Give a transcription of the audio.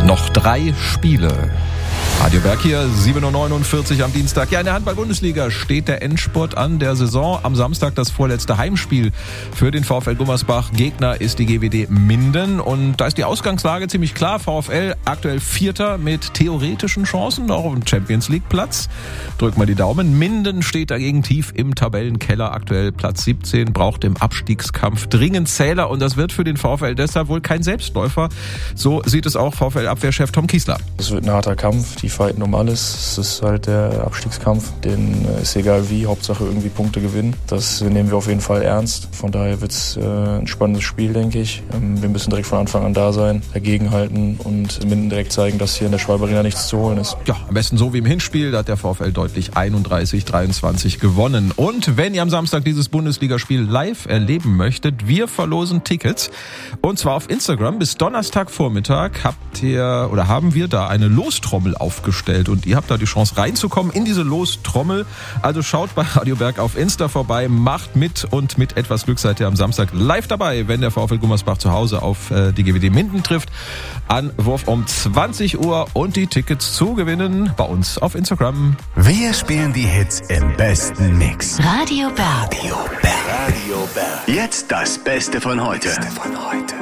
Noch 3 Spiele. Radio Berg hier, 7.49 Uhr am Dienstag. Ja, in der Handball-Bundesliga steht der Endspurt an der Saison. Am Samstag das vorletzte Heimspiel für den VfL Gummersbach. Gegner ist die GWD Minden. Und da ist die Ausgangslage ziemlich klar. VfL aktuell Vierter mit theoretischen Chancen auf einen Champions-League-Platz. Drück mal die Daumen. Minden steht dagegen tief im Tabellenkeller. Aktuell Platz 17, braucht im Abstiegskampf dringend Zähler. Und das wird für den VfL deshalb wohl kein Selbstläufer. So sieht es auch VfL-Abwehrchef Tom Kiesler. Es wird ein harter Kampf. Die fighten um alles. Es ist halt der Abstiegskampf. Denen ist egal wie, Hauptsache irgendwie Punkte gewinnen. Das nehmen wir auf jeden Fall ernst. Von daher wird es ein spannendes Spiel, denke ich. Wir müssen direkt von Anfang an da sein, dagegenhalten und Minden direkt zeigen, dass hier in der Schwalbe Arena nichts zu holen ist. Ja, am besten so wie im Hinspiel. Da hat der VfL deutlich 31-23 gewonnen. Und wenn ihr am Samstag dieses Bundesligaspiel live erleben möchtet, wir verlosen Tickets. Und zwar auf Instagram. Bis Donnerstagvormittag haben wir da eine Lostrommel aufgestellt und ihr habt da die Chance reinzukommen in diese Lostrommel. Also schaut bei Radio Berg auf Insta vorbei, macht mit und mit etwas Glück seid ihr am Samstag live dabei, wenn der VfL Gummersbach zu Hause auf die GWD Minden trifft. Anwurf um 20 Uhr und die Tickets zu gewinnen bei uns auf Instagram. Wir spielen die Hits im besten Mix. Radio Berg. Radio Berg. Jetzt das Beste von heute.